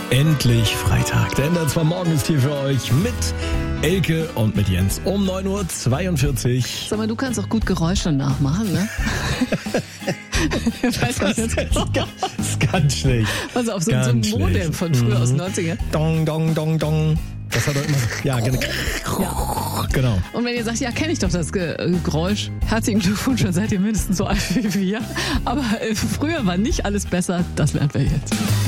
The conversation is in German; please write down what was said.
Endlich Freitag. Der Ender zwar morgen ist hier für euch mit Elke und mit Jens um 9.42 Uhr. Sag mal, du kannst auch gut Geräusche nachmachen, ne? Ich weiß nicht, jetzt Das ist ganz schlecht. Also auf so ein Modem von früher aus den 90ern. Dong, dong, dong, dong. Das hat doch immer so, ja, genau. Und wenn ihr sagt, ja, kenne ich doch das Geräusch, herzlichen Glückwunsch, dann seid ihr mindestens so alt wie wir. Aber früher war nicht alles besser, das lernen wir jetzt.